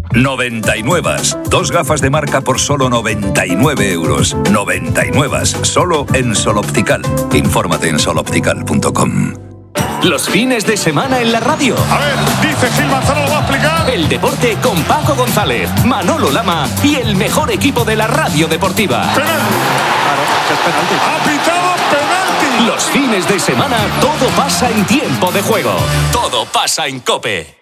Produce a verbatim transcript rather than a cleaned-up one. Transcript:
noventa y nueve. Dos gafas de marca por solo noventa y nueve euros. noventa y nueve. Solo en Sol Optical. Infórmate en sol optical punto com. Los fines de semana en la radio. A ver, dice Gil Manzano, lo va a explicar. El deporte con Paco González, Manolo Lama y el mejor equipo de la radio deportiva. Penalti. Claro, que es penalti. Ha pitado penalti. Los fines de semana todo pasa en tiempo de juego. Todo pasa en COPE.